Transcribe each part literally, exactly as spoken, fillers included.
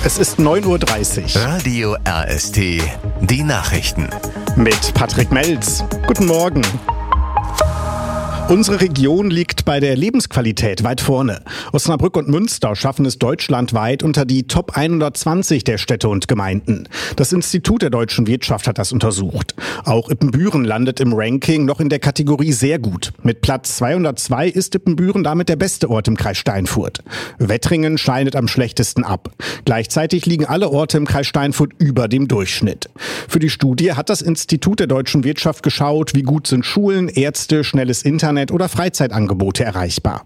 Es ist neun Uhr dreißig. Radio R S T, die Nachrichten. Mit Patrick Melz. Guten Morgen. Unsere Region liegt bei der Lebensqualität weit vorne. Osnabrück und Münster schaffen es deutschlandweit unter die Top hundertzwanzig der Städte und Gemeinden. Das Institut der deutschen Wirtschaft hat das untersucht. Auch Ippenbüren landet im Ranking noch in der Kategorie sehr gut. Mit Platz zweihundertzwei ist Ippenbüren damit der beste Ort im Kreis Steinfurt. Wettringen schneidet am schlechtesten ab. Gleichzeitig liegen alle Orte im Kreis Steinfurt über dem Durchschnitt. Für die Studie hat das Institut der deutschen Wirtschaft geschaut, wie gut sind Schulen, Ärzte, schnelles Internet oder Freizeitangebote erreichbar.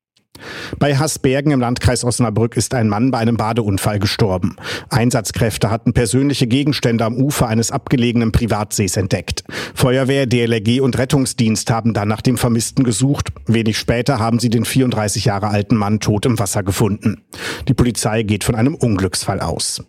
Bei Hasbergen im Landkreis Osnabrück ist ein Mann bei einem Badeunfall gestorben. Einsatzkräfte hatten persönliche Gegenstände am Ufer eines abgelegenen Privatsees entdeckt. Feuerwehr, D L R G und Rettungsdienst haben dann nach dem Vermissten gesucht. Wenig später haben sie den vierunddreißig Jahre alten Mann tot im Wasser gefunden. Die Polizei geht von einem Unglücksfall aus.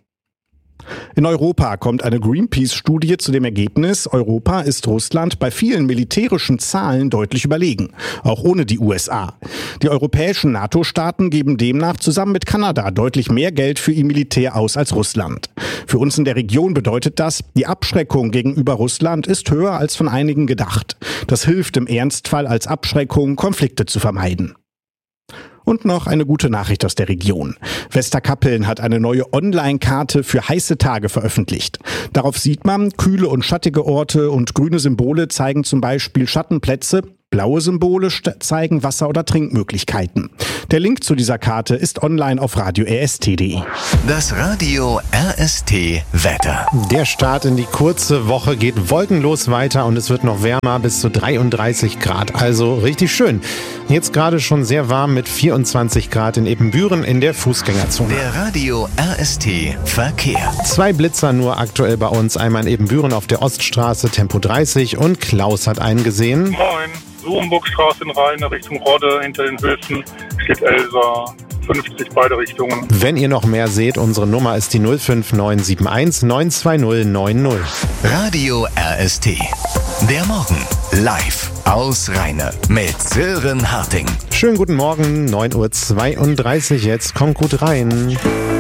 In Europa kommt eine Greenpeace-Studie zu dem Ergebnis, Europa ist Russland bei vielen militärischen Zahlen deutlich überlegen, auch ohne die U S A. Die europäischen NATO-Staaten geben demnach zusammen mit Kanada deutlich mehr Geld für ihr Militär aus als Russland. Für uns in der Region bedeutet das, die Abschreckung gegenüber Russland ist höher als von einigen gedacht. Das hilft im Ernstfall als Abschreckung, Konflikte zu vermeiden. Und noch eine gute Nachricht aus der Region. Westerkappeln hat eine neue Online-Karte für heiße Tage veröffentlicht. Darauf sieht man, kühle und schattige Orte und grüne Symbole zeigen zum Beispiel Schattenplätze. Blaue Symbole zeigen Wasser- oder Trinkmöglichkeiten. Der Link zu dieser Karte ist online auf radio r s t punkt d e. Das Radio R S T Wetter. Der Start in die kurze Woche geht wolkenlos weiter und es wird noch wärmer bis zu dreiunddreißig Grad. Also richtig schön. Jetzt gerade schon sehr warm mit vierundzwanzig Grad in Ippenbüren in der Fußgängerzone. Der Radio R S T Verkehr. Zwei Blitzer nur aktuell bei uns. Einmal in Ippenbüren auf der Oststraße, Tempo dreißig, und Klaus hat einen gesehen. Moin. Surenburgstraße in Rheine Richtung Rodde, hinter den Höfen steht Elsa, fünfzig beide Richtungen. Wenn ihr noch mehr seht, unsere Nummer ist die null fünf neun sieben eins neun zwei null neun null. Radio R S T. Der Morgen live aus Rheine mit Sören Harting. Schönen guten Morgen, neun Uhr zweiunddreißig jetzt. Kommt gut rein.